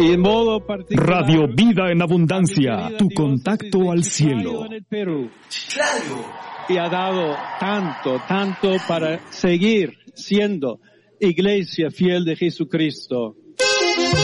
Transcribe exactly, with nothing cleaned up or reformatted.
Y en modo particular, Radio Vida en Abundancia, tu contacto al cielo. En el Perú. Y ha dado tanto, tanto para seguir siendo iglesia fiel de Jesucristo.